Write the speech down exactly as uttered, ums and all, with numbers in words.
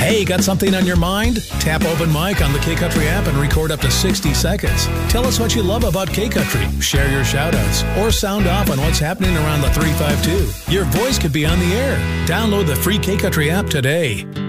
Hey, got something on your mind? Tap Open Mic on the K-Country app and record up to sixty seconds. Tell us what you love about K-Country, share your shout-outs, or sound off on what's happening around the three five two. Your voice could be on the air. Download the free K-Country app today.